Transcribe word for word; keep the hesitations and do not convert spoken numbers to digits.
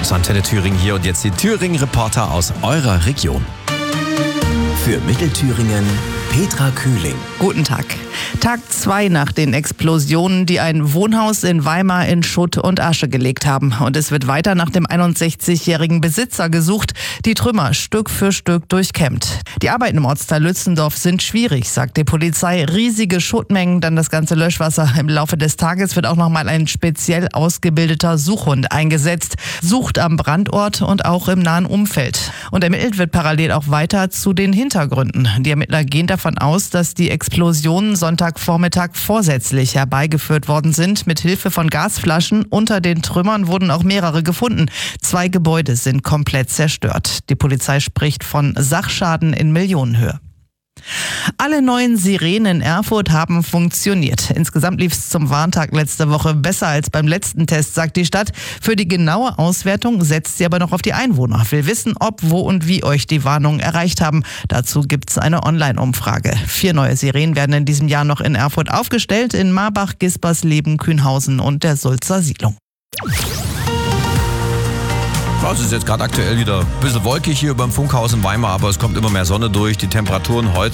aus Antenne Thüringen hier und jetzt die Thüringen-Reporter aus eurer Region. Für Mittelthüringen Petra Kühling. Guten Tag. Tag zwei nach den Explosionen, die ein Wohnhaus in Weimar in Schutt und Asche gelegt haben. Und es wird weiter nach dem einundsechzigjährigen Besitzer gesucht, die Trümmer Stück für Stück durchkämmt. Die Arbeiten im Ortsteil Lützendorf sind schwierig, sagt die Polizei. Riesige Schuttmengen, dann das ganze Löschwasser. Im Laufe des Tages wird auch nochmal ein speziell ausgebildeter Suchhund eingesetzt. Sucht am Brandort und auch im nahen Umfeld. Und ermittelt wird parallel auch weiter zu den Hintergründen. Die Ermittler gehen davon aus, dass die Explosionen Sonntagvormittag vorsätzlich herbeigeführt worden sind. Mit Hilfe von Gasflaschen unter den Trümmern wurden auch mehrere gefunden. Zwei Gebäude sind komplett zerstört. Die Polizei spricht von Sachschaden in Millionenhöhe. Alle neuen Sirenen in Erfurt haben funktioniert. Insgesamt lief es zum Warntag letzte Woche besser als beim letzten Test, sagt die Stadt. Für die genaue Auswertung setzt sie aber noch auf die Einwohner. Will wissen, ob, wo und wie euch die Warnungen erreicht haben. Dazu gibt es eine Online-Umfrage. Vier neue Sirenen werden in diesem Jahr noch in Erfurt aufgestellt, in Marbach, Gispersleben, Kühnhausen und der Sulzer Siedlung. Es ist jetzt gerade aktuell wieder ein bisschen wolkig hier beim Funkhaus in Weimar, aber es kommt immer mehr Sonne durch. Die Temperaturen heute